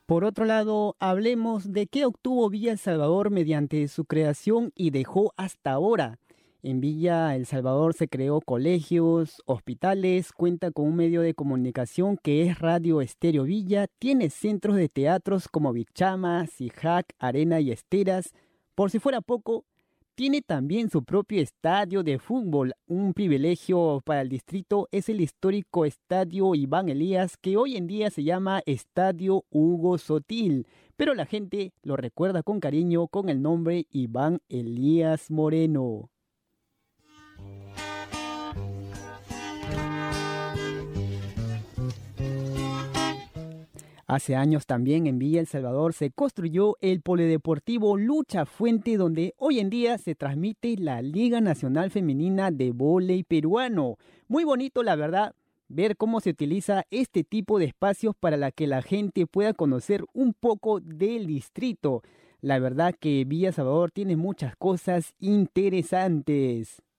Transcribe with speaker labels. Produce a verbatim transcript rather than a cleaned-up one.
Speaker 1: Por otro lado, hablemos de qué obtuvo Villa El Salvador mediante su creación y dejó hasta ahora. En Villa El Salvador se creó colegios, hospitales, cuenta con un medio de comunicación que es Radio Estéreo Villa, tiene centros de teatros como Bichama, Sijac, Arena y Esteras. Por si fuera poco, tiene también su propio estadio de fútbol. Un privilegio para el distrito es el histórico Estadio Iván Elías, que hoy en día se llama Estadio Hugo Sotil, pero la gente lo recuerda con cariño con el nombre Iván Elías Moreno. Hace años también en Villa El Salvador se construyó el polideportivo Lucha Fuente, donde hoy en día se transmite la Liga Nacional Femenina de Vóley Peruano. Muy bonito, la verdad, ver cómo se utiliza este tipo de espacios para la que la gente pueda conocer un poco del distrito. La verdad que Villa El Salvador tiene muchas cosas interesantes.